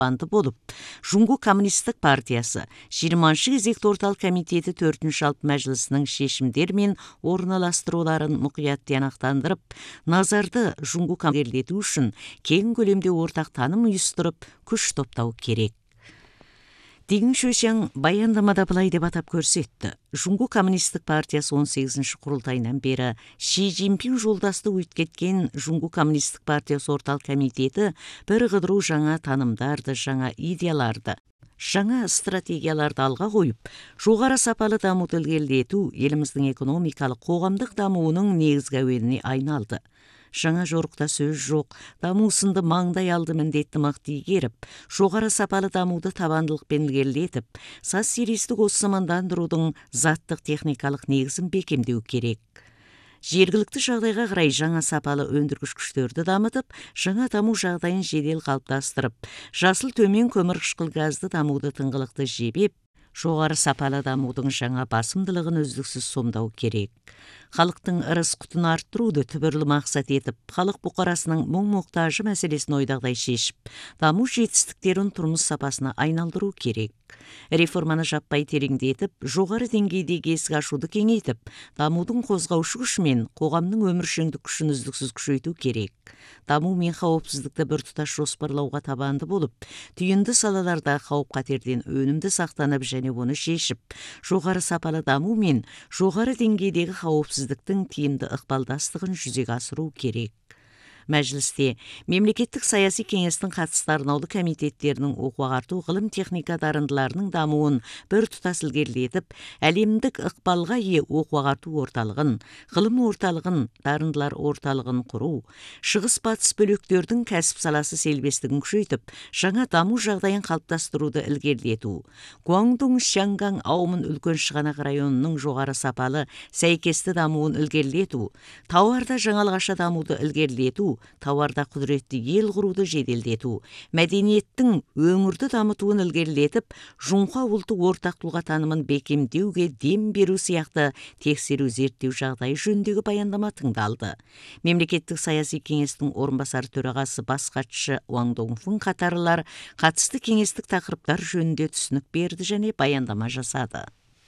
банды болып, Жуңгу Коммунистік партиясы 20-шы кезекті орталық комитеті 4-ші жалпы мәжілісінің шешімдер мен орналастыруларын мұқият тиянақтандырып, назарды Жуңгу коммунистік үшін кең көлемде ортақ таным ұйыстырып, күш топтау керек. Дигин Шөшяң баяндамада былай деп атап көрсетті. Жуңгу Коммунистік партиясы 18-ші құрылтайынан бері Ши Цзиньпин жолдасты өткеткен Жуңгу Коммунистік партиясы орталық комитеті бір қыдыру жаңа танымдарды, жаңа идеяларды, жаңа стратегияларды алға қойып, жоғары сапалы дамуды ілгерілету еліміздің экономикалық, қоғамдық дамуының негізгі әуеніне айналды. Жаңа жорықта сөз жоқ, даму сынды маңдай алды міндетті мықты игеріп, жоғары сапалы дамуды табандылықпен ілгерілетіп, социалистік осы замандандырудың заттық техникалық негізін бекемдеу керек. Жергілікті жағдайға қарай жаңа сапалы өндіргіш күштерді дамытып, жаңа даму жағдайын жедел қалыптастырып, жасыл төмен көмірқышқыл газды дамуды тыңғылықты жебеп, жоғары сапалы дамудың жаңа басымдылығын үздіксіз сомдау керек. Халықтың ырыс құтын арттыруды түбірлі мақсат етіп, халық бұқарасының мұң-мұқтажы мәселесін ойдағыдай шешіп, даму жетістіктерін тұрмыс сапасына айналдыру керек. Реформаны жаппай тереңдетіп, жоғары деңгейдегі есік ашуды кеңейтіп, дамудың қозғаушы күші мен қоғамның өміршеңдік күшін үздіксіз күшейту керек. Даму мен қауіпсіздікті біртұтас жоспарлауға табанды болып, түйінді салаларда қауіп-қатерден өнімді сақтанып және оны шешіп, жоғары сапалы даму мен жоғары деңгейдегі қауіпсіздіктің тиімді ықпалдастығын жүзеге асыру керек. Мәжілісте мемлекеттік саяси кеңестің қатысты арнаулы комитеттерінің оқу-ағарту ғылым техника дарындыларының дамуын бір тұтас ілгерілетіп, әлемдік ықпалға ие оқу-ағарту орталығын, ғылым орталығын, дарындылар орталығын құру, шығыс-батыс бөліктердің кәсіп саласы селбестігін күшейтіп, жаңа даму жағдайын қалыптастыруды ілгерілету, Гуандун, Шаньган, Аумын үлкен шығанақ районының жоғары сапалы сәйкесті дамуын ілгерілету, тауарда жаңалғаша дамуды ілгерілету, тауарда құдіретті ел құруды жеделдету, мәдениеттің өңірді дамытуын ілгерілетіп, жұңқа ұлттық ортақ тұлға танымын бекемдеуге дем беру сияқты тексеру зерттеу жағдайы жөніндегі баяндама тыңдалды. Мемлекеттік саяси кеңестің орынбасар төрағасы бас хатшы Уаң Доңфың қатарлар қатысты кеңестік тақырыптар жөнінде түсінік берді және баяндама жасады.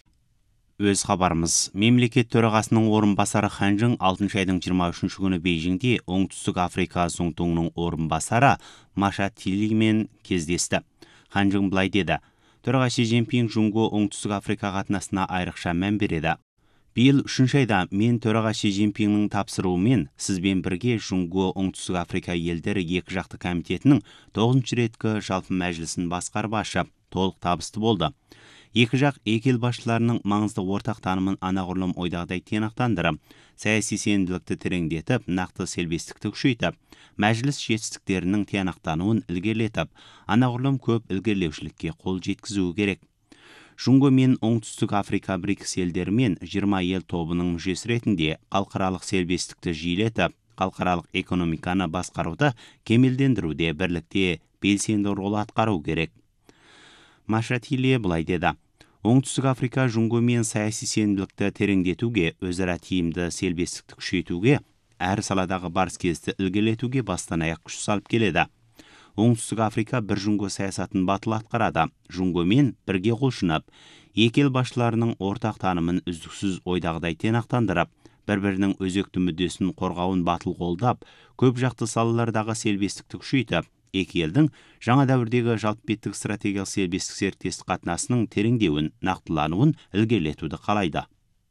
Өз хабарымыз, мемлекет төрағасының орынбасары Ханжың 6 айдың 23 күні Бейжіңде Оңтүстік Африка Зоңтоңның орынбасары Маша Тилимен кездесті. Ханжың былай деді: төраға Ши Цзиньпин Жуңгу Оңтүстік Африка қатынасына айрықша мән береді. Биыл 3 айда мен төраға Ши Цзиньпиннің тапсыруымен сізбен бірге Жуңгу Оңтүстік Африка елдері екі жақты комитетінің 9-шы реткі жалпы мәжілісін басқарып ашып, толық табысты болды. Екі жақ екі ел басшыларының маңызды ортақ танымын анағұрлым ойдағыдай тиянақтандырып, саяси сенімділікті тереңдетіп, нақты селбестікті күшейтіп, мәжіліс жетістіктерінің тиянақтануын ілгерілетіп, анағұрлым көп ілгерілеушілікке қол жеткізуі керек. Жуңгу мен Оңтүстік Африка БРИКС елдерімен 20 ел тобының мүшесі ретінде халықаралық селбестікті жиілетіп, халықаралық экономиканы басқаруды кемелдендіруде бірлікте белсенді рол атқару керек. Маша Тиле былай деді: Оңтүстік Африка Жуңгумен саяси сенімділікті тереңдетуге, өзара тиімді селбестікті күшейтуге, әр саладағы барыс-келісті ілгерілетуге бастан аяқ күш салып келеді. Оңтүстік Африка бір Жуңгу саясатын батыл атқарады. Жуңгумен бірге құлшынып, екі ел басшыларының ортақ танымын үздіксіз ойдағыдай тиянақтандырып, бір-бірінің өзекті мүддесін қорғауын батыл қолдап, көп жақты салалардағы селбестікті күшейтіп, екі елдің жаңа дәуірдегі жалпы беттік стратегиялық селбестік серіктестік қатынасының тереңдеуін, нақтылануын ілгерілетуді қалайды.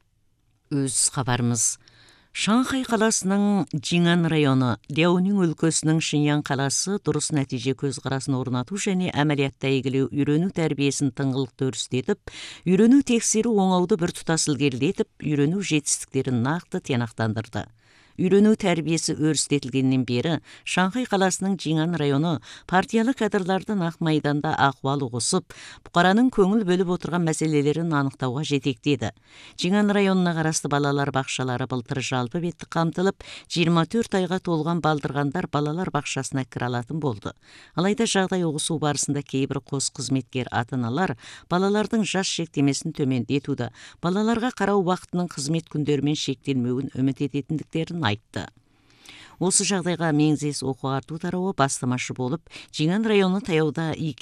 Өз хабарымыз. Шанхай қаласының Жиңан районы, Ляонин өлкесінің Шиньян қаласы дұрыс нәтиже көзқарасын орнату және әмәлиятта игілеу үйрену тәрбиесін тыңғылықты өрістетіп, үйрену тексеру оңауды бір тұтас ілгерілетіп, үйрену жетістіктерін нақты тиянақтандырды. Үйрену тәрбиесі өрістетілгеннен бері Шанхай қаласының Жиңан районы партиялы кадрларды нақ майданда ахуал ұғысып, бұқараның көңіл бөліп отырған мәселелерін анықтауға жетектеді. Жиңан районына қарасты балалар бақшалары былтыр жалпы бетті қамтылып, 24 айға толған балдырғандар балалар бақшасына кіре алатын болды. Алайда жағдай ұғысу барысында кейбір қос қызметкер ата-аналар балалардың жас шектемесін төмендетуді, балаларға қарау уақытының қызмет күндерімен шектелмеуін үміт ететіндіктерін айтты. Осы жағдайға Меңзес оқу арту тарауы бастамашы болып, Жеңен районы таяуда